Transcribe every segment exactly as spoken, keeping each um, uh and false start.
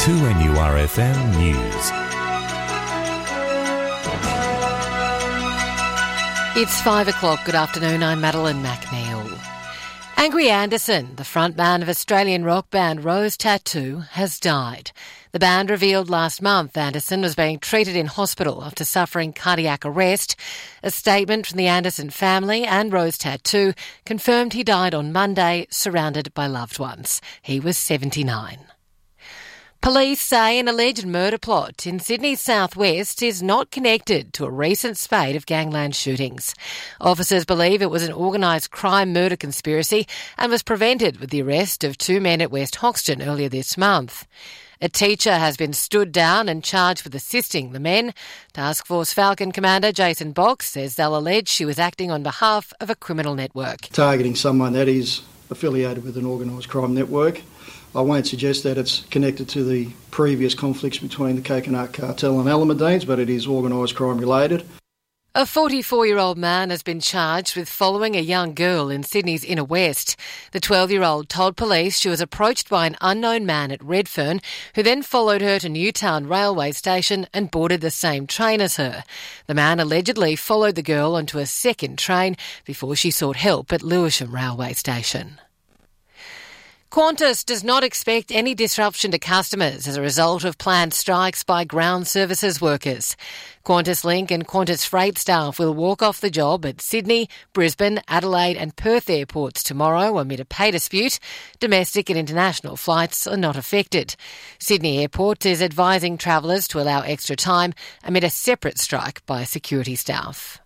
two N U R F M News. It's five o'clock. Good afternoon. I'm Madeline McNeil. Angry Anderson, the frontman of Australian rock band Rose Tattoo, has died. The band revealed last month Anderson was being treated in hospital after suffering cardiac arrest. A statement from the Anderson family and Rose Tattoo confirmed he died on Monday, surrounded by loved ones. He was seventy-nine. Police say an alleged murder plot in Sydney's southwest is not connected to a recent spate of gangland shootings. Officers believe it was an organised crime murder conspiracy and was prevented with the arrest of two men at West Hoxton earlier this month. A teacher has been stood down and charged with assisting the men. Task Force Falcon Commander Jason Box says they'll allege she was acting on behalf of a criminal network. Targeting someone that is affiliated with an organised crime network. I won't suggest that it's connected to the previous conflicts between the Coconut Cartel and Alamedanes, but it is organised crime related. A forty-four-year-old man has been charged with following a young girl in Sydney's inner west. The twelve-year-old told police she was approached by an unknown man at Redfern, who then followed her to Newtown railway station and boarded the same train as her. The man allegedly followed the girl onto a second train before she sought help at Lewisham railway station. Qantas does not expect any disruption to customers as a result of planned strikes by ground services workers. QantasLink and Qantas Freight staff will walk off the job at Sydney, Brisbane, Adelaide and Perth airports tomorrow amid a pay dispute. Domestic and international flights are not affected. Sydney Airport is advising travellers to allow extra time amid a separate strike by security staff.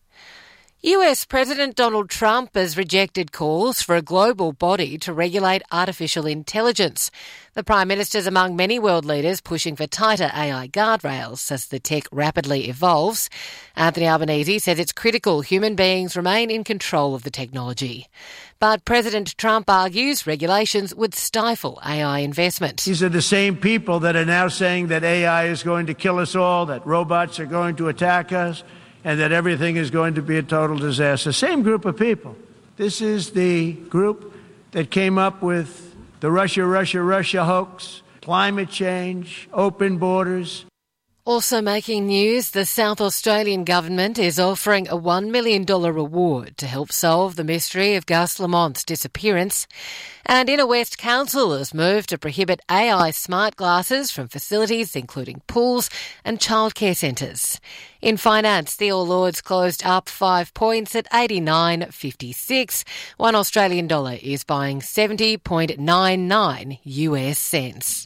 U S President Donald Trump has rejected calls for a global body to regulate artificial intelligence. The Prime Minister's among many world leaders pushing for tighter A I guardrails as the tech rapidly evolves. Anthony Albanese says it's critical human beings remain in control of the technology. But President Trump argues regulations would stifle A I investment. These are the same people that are now saying that A I is going to kill us all, that robots are going to attack us, and that everything is going to be a total disaster. Same group of people. This is the group that came up with the Russia, Russia, Russia hoax, climate change, open borders. Also making news, the South Australian government is offering a one million dollars reward to help solve the mystery of Gus Lamont's disappearance. And Inner West Council has moved to prohibit A I smart glasses from facilities including pools and childcare centres. In finance, the All Ords closed up five points at eighty-nine fifty-six. One Australian dollar is buying seventy point nine nine U S cents.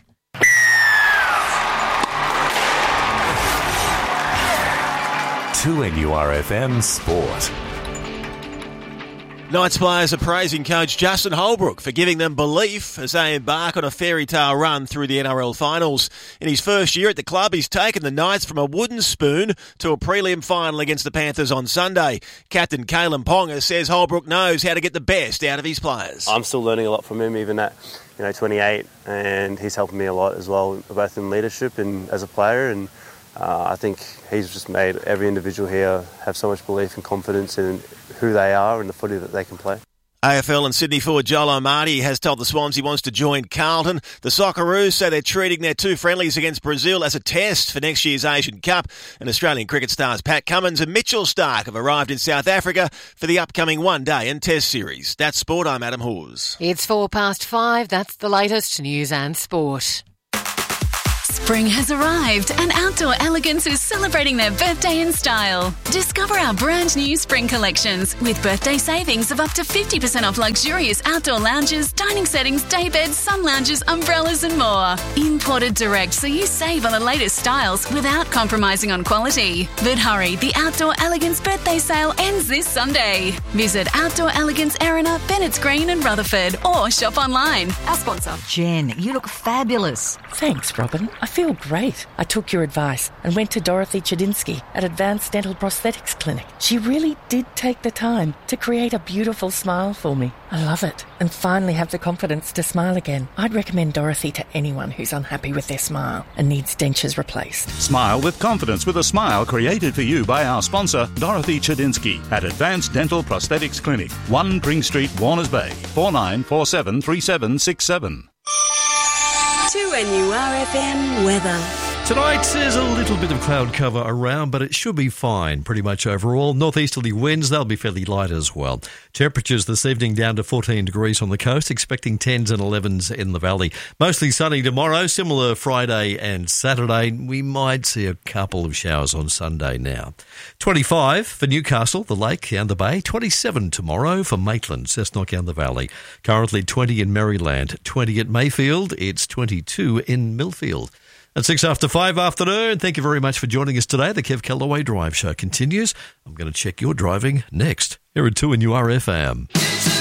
two N U R F M Sport. Knights players are praising coach Justin Holbrook for giving them belief as they embark on a fairy tale run through the N R L finals. In his first year at the club, he's taken the Knights from a wooden spoon to a prelim final against the Panthers on Sunday. Captain Kalen Ponga says Holbrook knows how to get the best out of his players. I'm still learning a lot from him, even at you know twenty-eight, and he's helping me a lot as well, both in leadership and as a player. And Uh, I think he's just made every individual here have so much belief and confidence in who they are and the footy that they can play. A F L and Sydney forward Joel O'Marty has told the Swans he wants to join Carlton. The Socceroos say they're treating their two friendlies against Brazil as a test for next year's Asian Cup. And Australian cricket stars Pat Cummins and Mitchell Starc have arrived in South Africa for the upcoming one-day and test series. That's sport. I'm Adam Hawes. It's four past five. That's the latest news and sport. Spring has arrived and Outdoor Elegance is celebrating their birthday in style. Discover our brand new spring collections with birthday savings of up to fifty percent off luxurious outdoor lounges, dining settings, day beds, sun lounges, umbrellas and more. Imported direct so you save on the latest styles without compromising on quality. But hurry, the Outdoor Elegance birthday sale ends this Sunday. Visit Outdoor Elegance Erina, Bennett's Green and Rutherford or shop online. Our sponsor. Jen, you look fabulous. Thanks, Robin. I feel great. I took your advice and went to Dorothy Chedinsky at Advanced Dental Prosthetics Clinic. She really did take the time to create a beautiful smile for me. I love it and finally have the confidence to smile again. I'd recommend Dorothy to anyone who's unhappy with their smile and needs dentures replaced. Smile with confidence with a smile created for you by our sponsor, Dorothy Chedinsky at Advanced Dental Prosthetics Clinic, one Pring Street, Warners Bay, four nine four seven three seven six seven. two N U R F M weather. Tonight there's a little bit of cloud cover around, but it should be fine pretty much overall. Northeasterly winds, they'll be fairly light as well. Temperatures this evening down to fourteen degrees on the coast, expecting tens and elevens in the valley. Mostly sunny tomorrow, similar Friday and Saturday. We might see a couple of showers on Sunday now. twenty-five for Newcastle, the Lake and the Bay. twenty-seven tomorrow for Maitland, Cessnock and the Valley. Currently twenty in Maryland, twenty at Mayfield. It's twenty-two in Millfield. At six after five afternoon, thank you very much for joining us today. The Kev Callaway Drive Show continues. I'm going to check your driving next here at two N U R F M.